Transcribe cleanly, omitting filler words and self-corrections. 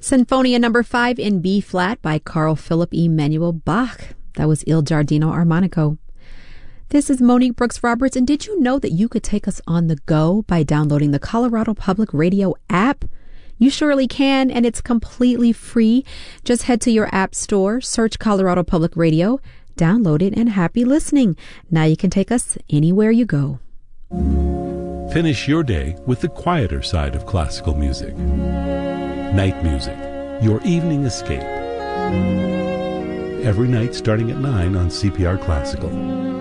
Sinfonia number 5 in B flat by Carl Philipp Emanuel Bach. That was Il Giardino Armonico. This is Monique Brooks Roberts, and did you know that you could take us on the go by downloading the Colorado Public Radio app? You surely can, and it's completely free. Just head to your app store, search Colorado Public Radio, download it, and happy listening. Now you can take us anywhere you go. Finish your day with the quieter side of classical music. Night music, your evening escape. Every night starting at 9 on CPR Classical.